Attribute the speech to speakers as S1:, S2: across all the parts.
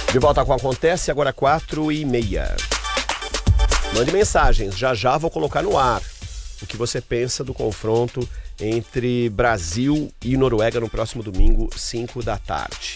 S1: De volta com o Acontece, agora 4h30. Mande mensagens, já vou colocar no ar o que você pensa do confronto entre Brasil e Noruega no próximo domingo, 5 da tarde.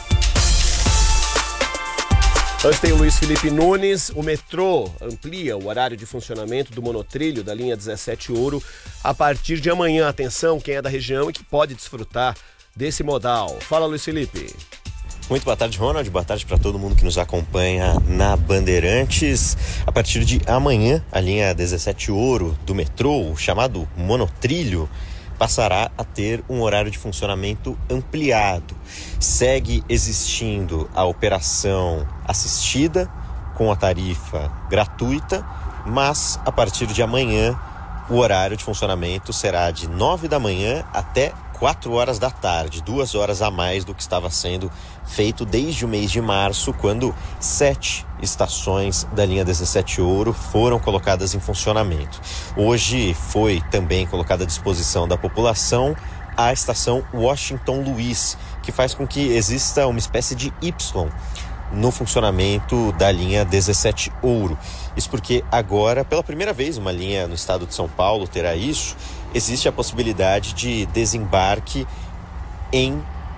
S1: Antes tem o Luiz Felipe Nunes. O metrô amplia o horário de funcionamento do monotrilho da linha 17 Ouro a partir de amanhã. Atenção, quem é da região e que pode desfrutar desse modal. Fala, Luiz Felipe.
S2: Muito boa tarde, Ronald. Boa tarde para todo mundo que nos acompanha na Bandeirantes. A partir de amanhã, a linha 17 Ouro do metrô, o chamado monotrilho, passará a ter um horário de funcionamento ampliado. Segue existindo a operação assistida com a tarifa gratuita, mas a partir de amanhã o horário de funcionamento será de 9 da manhã até 4 horas da tarde, 2 horas a mais do que estava sendo feito desde o mês de março, quando 7 estações da linha 17 Ouro foram colocadas em funcionamento. Hoje foi também colocada à disposição da população a estação Washington Luiz, que faz com que exista uma espécie de Y no funcionamento da linha 17 Ouro. Isso porque agora, pela primeira vez, uma linha no estado de São Paulo terá isso. Existe a possibilidade de desembarque em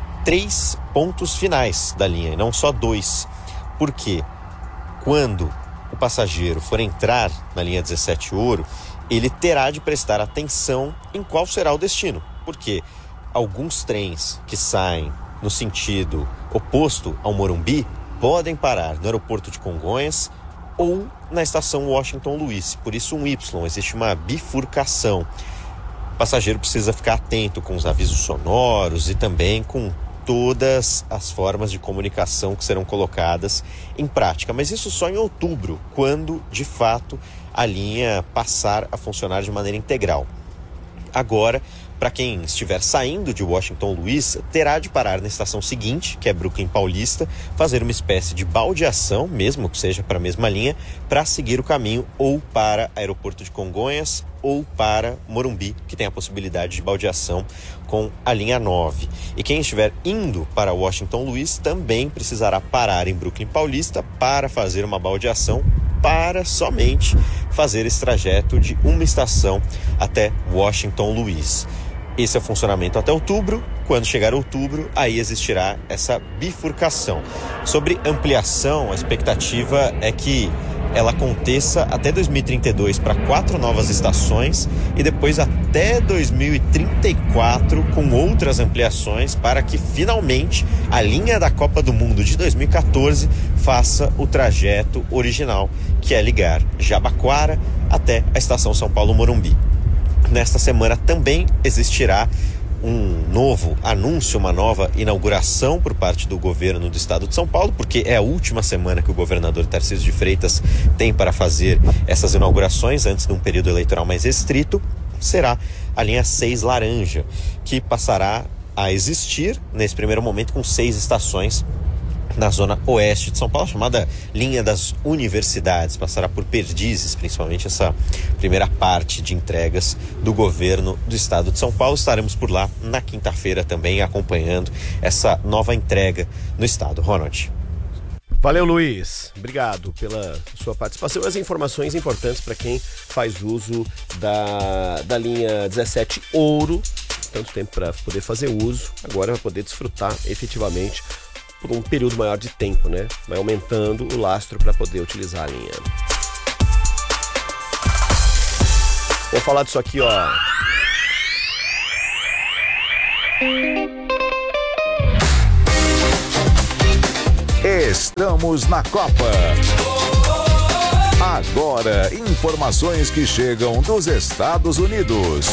S2: 3 pontos finais da linha, e não só 2. Por quê? Quando o passageiro for entrar na linha 17 Ouro, ele terá de prestar atenção em qual será o destino. Porque alguns trens que saem no sentido oposto ao Morumbi podem parar no aeroporto de Congonhas ou na estação Washington Luiz. Por isso um Y, existe uma bifurcação. O passageiro precisa ficar atento com os avisos sonoros e também com todas as formas de comunicação que serão colocadas em prática. Mas isso só em outubro, quando, de fato, a linha passar a funcionar de maneira integral. Agora, para quem estiver saindo de Washington Luiz, terá de parar na estação seguinte, que é Brooklyn Paulista, fazer uma espécie de baldeação, mesmo que seja para a mesma linha, para seguir o caminho ou para Aeroporto de Congonhas ou para Morumbi, que tem a possibilidade de baldeação com a linha 9. E quem estiver indo para Washington Luiz também precisará parar em Brooklyn Paulista para fazer uma baldeação, para somente fazer esse trajeto de uma estação até Washington Luiz. Esse é o funcionamento até outubro. Quando chegar outubro, aí existirá essa bifurcação. Sobre ampliação, a expectativa é que ela aconteça até 2032 para 4 novas estações e depois até 2034 com outras ampliações para que finalmente a linha da Copa do Mundo de 2014 faça o trajeto original, que é ligar Jabaquara até a estação São Paulo Morumbi. Nesta semana também existirá um novo anúncio, uma nova inauguração por parte do governo do estado de São Paulo, porque é a última semana que o governador Tarcísio de Freitas tem para fazer essas inaugurações antes de um período eleitoral mais restrito. Será a linha 6 Laranja, que passará a existir nesse primeiro momento com 6 estações na zona oeste de São Paulo, chamada linha das universidades. Passará por Perdizes, principalmente essa primeira parte de entregas do governo do estado de São Paulo. Estaremos por lá na quinta-feira também acompanhando essa nova entrega no estado. Ronald.
S1: Valeu, Luiz. Obrigado pela sua participação e as informações importantes para quem faz uso da linha 17 Ouro. Tanto tempo para poder fazer uso, agora vai poder desfrutar efetivamente por um período maior de tempo, né? Vai aumentando o lastro para poder utilizar a linha. Vou falar disso aqui, ó.
S3: Estamos na Copa. Agora, informações que chegam dos Estados Unidos.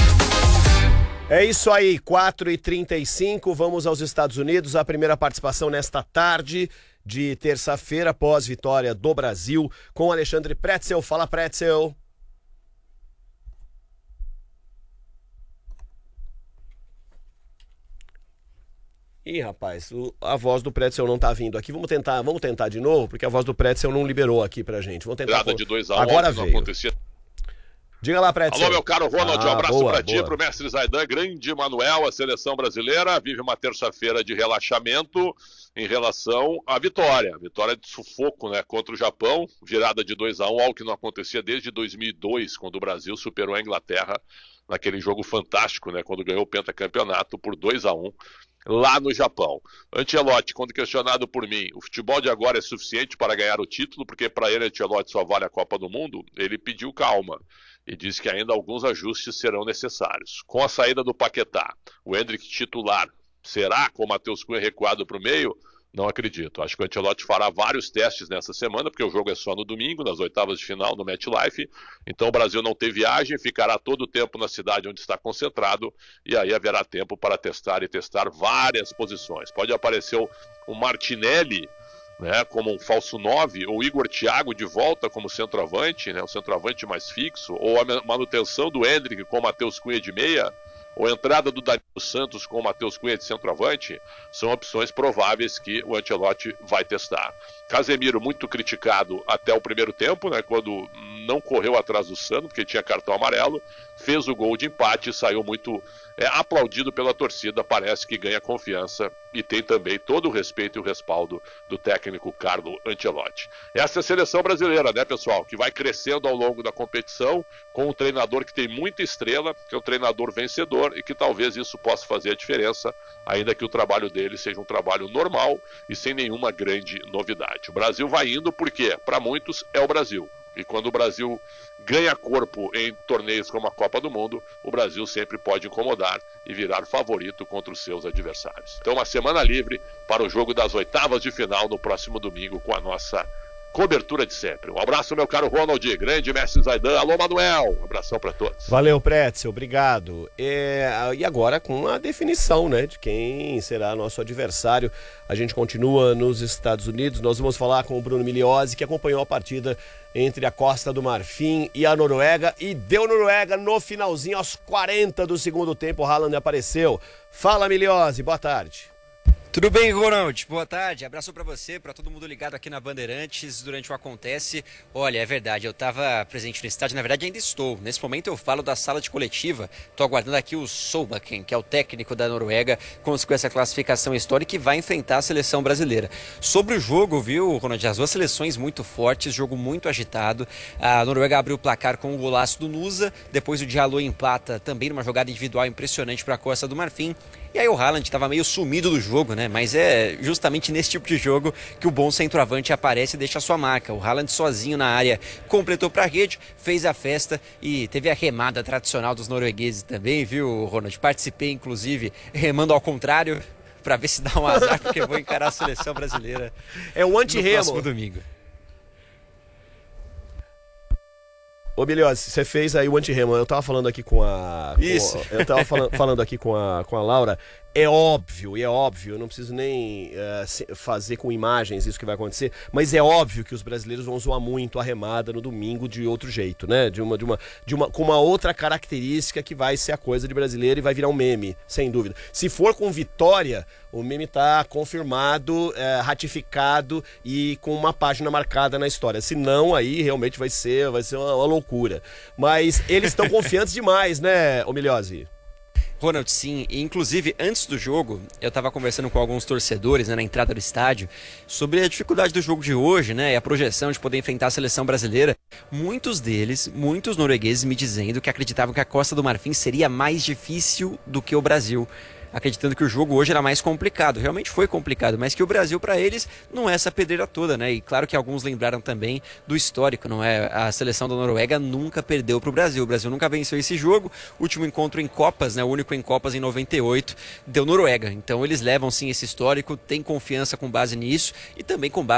S1: É isso aí, 4h35, vamos aos Estados Unidos. A primeira participação nesta tarde de terça-feira, após vitória do Brasil, com Alexandre Pretzel. Fala, Pretzel. Ih, rapaz, a voz do Pretzel não tá vindo aqui. Vamos tentar de novo, porque a voz do Pretzel não liberou aqui pra gente. Vamos tentar.
S4: De 2 a 1,
S1: agora
S4: não
S1: veio.
S4: acontecia.
S1: Diga lá, Prédio.
S4: Alô, meu caro Ronald, um abraço
S1: boa,
S4: pra ti,
S1: boa.
S4: pro mestre Zaidan, grande Manuel, a seleção brasileira vive uma terça-feira de relaxamento em relação à vitória. Vitória de sufoco, né, contra o Japão, virada de 2-1, algo que não acontecia desde 2002, quando o Brasil superou a Inglaterra naquele jogo fantástico, né, quando ganhou o pentacampeonato por 2-1 lá no Japão. Ancelotti, quando questionado por mim, o futebol de agora é suficiente para ganhar o título, porque para ele Ancelotti só vale a Copa do Mundo, ele pediu calma e disse que ainda alguns ajustes serão necessários. Com a saída do Paquetá, o Endrick titular será com o Matheus Cunha recuado para o meio? Não acredito. Acho que o Ancelotti fará vários testes nessa semana, porque o jogo é só no domingo, nas oitavas de final, no MetLife. Então o Brasil não tem viagem, ficará todo o tempo na cidade onde está concentrado, e aí haverá tempo para testar várias posições. Pode aparecer o Martinelli, né, como um falso 9, ou Igor Thiago de volta como centroavante, né, o centroavante mais fixo, ou a manutenção do Endrick com o Matheus Cunha de meia, ou a entrada do Danilo Santos com o Matheus Cunha de centroavante, são opções prováveis que o Ancelotti vai testar. Casemiro muito criticado até o primeiro tempo, né, quando não correu atrás do Sano, porque tinha cartão amarelo, fez o gol de empate, saiu muito aplaudido pela torcida, parece que ganha confiança e tem também todo o respeito e o respaldo do técnico Carlo Ancelotti. Essa é a seleção brasileira, né, pessoal, que vai crescendo ao longo da competição, com um treinador que tem muita estrela, que é um treinador vencedor e que talvez isso possa fazer a diferença, ainda que o trabalho dele seja um trabalho normal e sem nenhuma grande novidade. O Brasil vai indo porque, para muitos, é o Brasil. E quando o Brasil ganha corpo em torneios como a Copa do Mundo, o Brasil sempre pode incomodar e virar favorito contra os seus adversários. Então, uma semana livre para o jogo das oitavas de final no próximo domingo com a nossa cobertura de sempre. Um abraço, meu caro Ronald, grande mestre Zaidan. Alô, Manuel. Um abração para todos.
S1: Valeu, Pretzel, obrigado. E agora com a definição, né, de quem será nosso adversário. A gente continua nos Estados Unidos. Nós vamos falar com o Bruno Migliozzi, que acompanhou a partida entre a Costa do Marfim e a Noruega, e deu Noruega no finalzinho, aos 40 do segundo tempo. O Haaland apareceu. Fala, Migliozzi, boa tarde.
S5: Tudo bem, Ronald? Boa tarde. Abraço pra você, pra todo mundo ligado aqui na Bandeirantes durante o Acontece. Olha, é verdade, eu tava presente no estádio, na verdade ainda estou. Nesse momento eu falo da sala de coletiva. Tô aguardando aqui o Solbakken, que é o técnico da Noruega, conseguiu essa classificação histórica e vai enfrentar a seleção brasileira. Sobre o jogo, viu, Ronald? As duas seleções muito fortes, jogo muito agitado. A Noruega abriu o placar com o golaço do Nusa, depois o Diallo empata também numa jogada individual impressionante para a Costa do Marfim. E aí o Haaland estava meio sumido do jogo, né? Mas é justamente nesse tipo de jogo que o bom centroavante aparece e deixa a sua marca. O Haaland sozinho na área completou para a rede, fez a festa e teve a remada tradicional dos noruegueses também, viu, Ronald? Participei, inclusive, remando ao contrário, para ver se dá um azar, porque eu vou encarar a seleção brasileira
S1: o anti-remo
S5: no próximo domingo.
S1: Ô, Migliozzi, você fez aí o anti-remo. Eu tava falando aqui com a... eu tava falando aqui com a Laura. É óbvio, eu não preciso nem fazer com imagens isso que vai acontecer, mas é óbvio que os brasileiros vão zoar muito a remada no domingo de outro jeito, né? Com uma outra característica que vai ser a coisa de brasileiro e vai virar um meme, sem dúvida. Se for com vitória, o meme tá confirmado, ratificado e com uma página marcada na história. Se não, aí realmente vai ser uma loucura. Mas eles estão confiantes demais, né, ô Migliozzi?
S5: Ronald, sim. E, inclusive, antes do jogo, eu estava conversando com alguns torcedores, né, na entrada do estádio, sobre a dificuldade do jogo de hoje, né, e a projeção de poder enfrentar a seleção brasileira. Muitos noruegueses me dizendo que acreditavam que a Costa do Marfim seria mais difícil do que o Brasil, acreditando que o jogo hoje era mais complicado. Realmente foi complicado, mas que o Brasil, para eles, não é essa pedreira toda, né? E claro que alguns lembraram também do histórico, não é? A seleção da Noruega nunca perdeu para o Brasil nunca venceu esse jogo. Último encontro em Copas, né? O único em Copas em 98, deu Noruega. Então eles levam sim esse histórico, têm confiança com base nisso e também com base